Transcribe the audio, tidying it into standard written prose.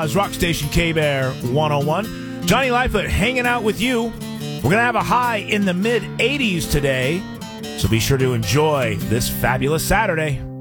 Omaha's rock station, K-Bear 101. Johnny Lightfoot hanging out with you. We're going to have a high in the mid-80s today, so be sure to enjoy this fabulous Saturday.